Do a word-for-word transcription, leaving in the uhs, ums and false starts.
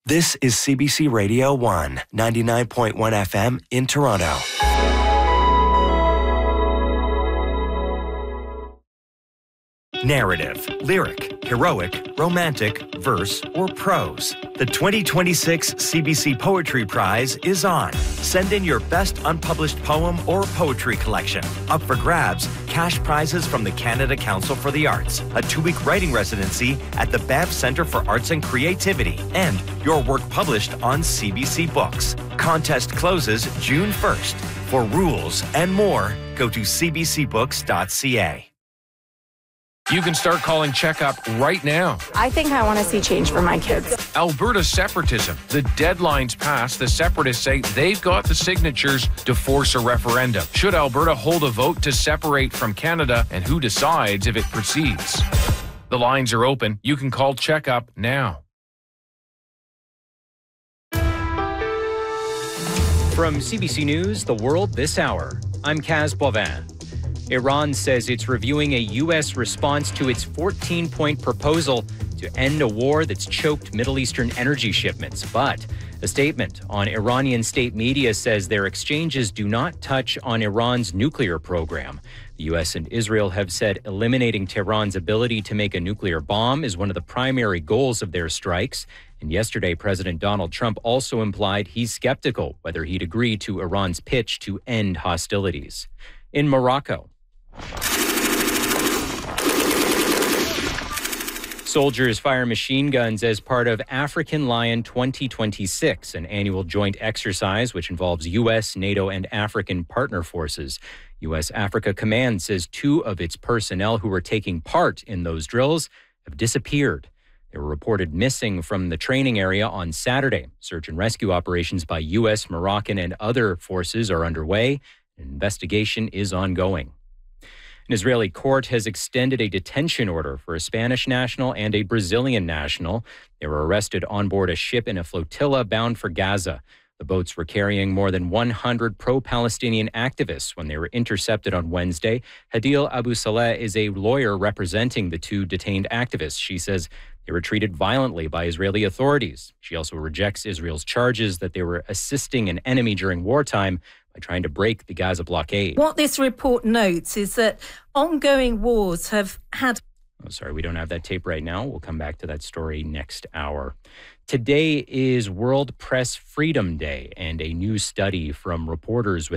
This is C B C Radio one, ninety-nine point one F M in Toronto. Narrative, lyric, heroic, romantic, verse, or prose. The twenty twenty-six C B C Poetry Prize is on. Send in your best unpublished poem or poetry collection. Up for grabs, cash prizes from the Canada Council for the Arts, a two-week writing residency at the Banff Centre for Arts and Creativity, and your work published on C B C Books. Contest closes June first. For rules and more, go to c b c books dot c a. You can start calling Checkup right now. I think I want to see change for my kids. Alberta separatism. The deadline's passed. The separatists say they've got the signatures to force a referendum. Should Alberta hold a vote to separate from Canada, and who decides if it proceeds? The lines are open. You can call Checkup now. From C B C News, The World This Hour, I'm Kaz Boivin. Iran says it's reviewing a U S response to its fourteen-point proposal to end a war that's choked Middle Eastern energy shipments. But a statement on Iranian state media says their exchanges do not touch on Iran's nuclear program. The U S and Israel have said eliminating Tehran's ability to make a nuclear bomb is one of the primary goals of their strikes. And yesterday, President Donald Trump also implied he's skeptical whether he'd agree to Iran's pitch to end hostilities. In Morocco, soldiers fire machine guns as part of African Lion twenty twenty-six, an annual joint exercise which involves U S, NATO, and African partner forces. U S Africa Command says two of its personnel who were taking part in those drills have disappeared. They were reported missing from the training area on Saturday. Search and rescue operations by U S, Moroccan, and other forces are underway. An investigation is ongoing. An Israeli court has extended a detention order for a Spanish national and a Brazilian national. They were arrested on board a ship in a flotilla bound for Gaza. The boats were carrying more than one hundred pro-Palestinian activists when they were intercepted on Wednesday. Hadil Abu Saleh is a lawyer representing the two detained activists. She says they were treated violently by Israeli authorities. She also rejects Israel's charges that they were assisting an enemy during wartime by trying to break the Gaza blockade. What this report notes is that ongoing wars have had... Oh, sorry, we don't have that tape right now. We'll come back to that story next hour. Today is World Press Freedom Day, and a new study from reporters with